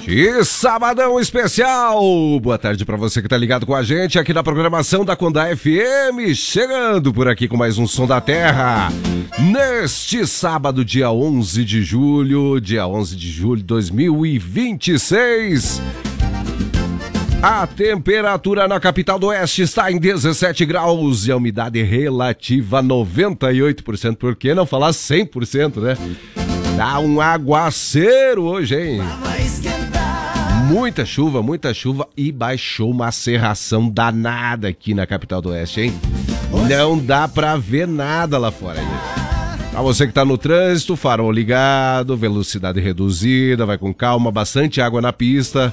E sabadão especial! Boa tarde pra você que tá ligado com a gente aqui na programação da Condá FM, chegando por aqui com mais um Som da Terra. Neste sábado, dia 11 de julho de 2026. A temperatura na capital do Oeste está em 17 graus e a umidade relativa 98%. Por que não falar 100%, né? Tá um aguaceiro hoje, hein? Muita chuva e baixou uma cerração danada aqui na capital do Oeste, hein? Não dá pra ver nada lá fora, hein? Pra você que tá no trânsito, farol ligado, velocidade reduzida, vai com calma, bastante água na pista.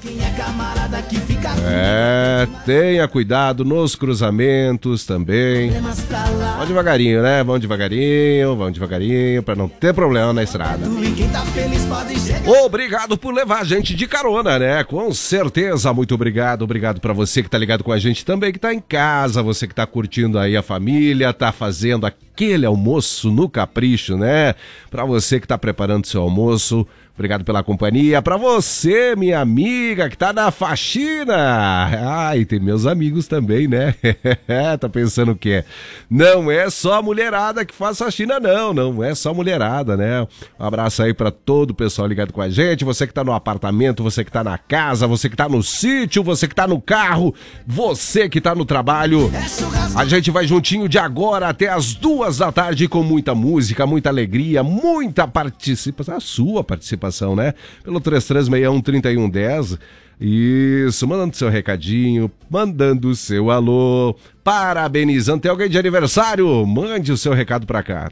Tenha cuidado nos cruzamentos também. Vamos devagarinho, né? Vamos devagarinho, pra não ter problema na estrada. Obrigado por levar a gente de carona, né? Com certeza, muito obrigado. Obrigado pra você que tá ligado com a gente também, que tá em casa, você que tá curtindo aí a família, tá fazendo aquele almoço no capricho, né? Pra você que tá preparando seu almoço, obrigado pela companhia. Pra você, minha amiga, que tá na faxina. E tem meus amigos também, né? Tá pensando o quê? Não é só a mulherada que faz faxina, não é só a mulherada, né? Um abraço aí pra todo o pessoal ligado com a gente. Você que tá no apartamento, você que tá na casa, você que tá no sítio, você que tá no carro, você que tá no trabalho. A gente vai juntinho de agora até as 2 da tarde com muita música, muita alegria, muita participação, a sua participação, né? Pelo 3361-3110. Isso, mandando seu recadinho, mandando seu alô, parabenizando. Tem alguém de aniversário? Mande o seu recado pra cá.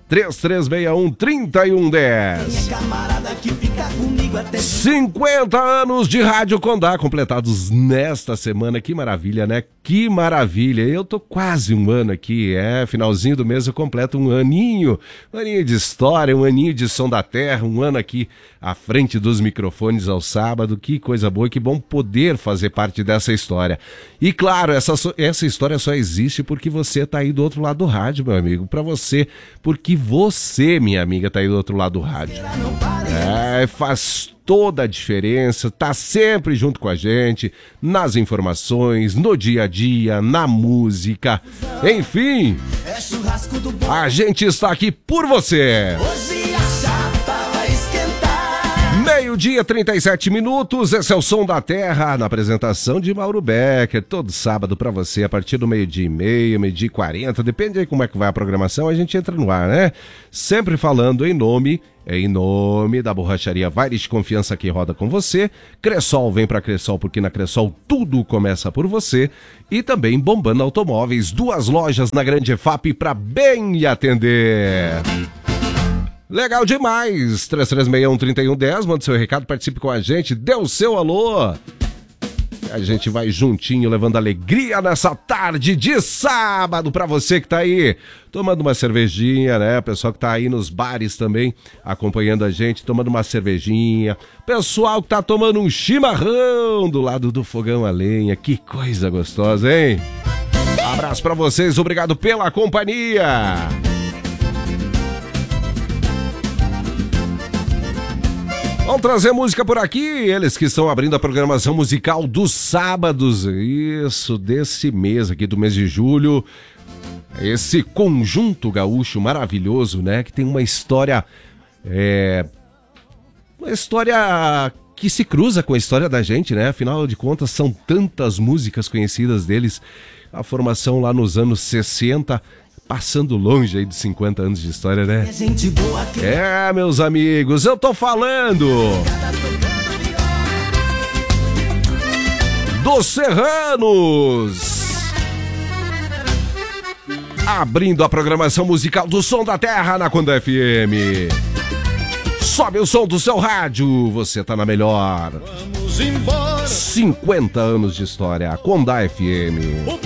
3361-3110. 50 anos de Rádio Condá completados nesta semana. Que maravilha, né? Que maravilha. Eu tô quase um ano aqui, finalzinho do mês eu completo um aninho de história, um aninho de Som da Terra, um ano aqui à frente dos microfones ao sábado. Que coisa boa, que bom poder fazer parte dessa história. E claro, essa história só existe porque você tá aí do outro lado do rádio, meu amigo. Pra você, porque você, minha amiga, tá aí do outro lado do rádio. Faz toda a diferença, tá sempre junto com a gente, nas informações, no dia a dia, na música, enfim, a gente está aqui por você. Meio-dia, 37 minutos, esse é o Som da Terra, na apresentação de Mauro Becker, todo sábado pra você, a partir do 12h30, 12h40, depende aí como é que vai a programação, a gente entra no ar, né? Sempre falando em nome da borracharia Vaires de Confiança que roda com você. Cressol, vem pra Cressol, porque na Cressol tudo começa por você. E também Bombando Automóveis, 2 lojas na Grande EFAP pra bem lhe atender. Legal demais, 3361-3110, manda seu recado, participe com a gente, dê o seu alô. A gente vai juntinho levando alegria nessa tarde de sábado pra você que tá aí tomando uma cervejinha, né? Pessoal que tá aí nos bares também acompanhando a gente, tomando uma cervejinha. Pessoal que tá tomando um chimarrão do lado do fogão a lenha. Que coisa gostosa, hein? Abraço pra vocês, obrigado pela companhia. Vamos trazer música por aqui, eles que estão abrindo a programação musical dos sábados, isso, desse mês aqui, do mês de julho, esse conjunto gaúcho maravilhoso, né, que tem uma história que se cruza com a história da gente, né, afinal de contas são tantas músicas conhecidas deles, a formação lá nos anos 60, passando longe aí de 50 anos de história, né? Meus amigos, eu tô falando dos Serranos, abrindo a programação musical do Som da Terra na Condá FM. Sobe o som do seu rádio, você tá na melhor. 50 anos de história, Condá FM.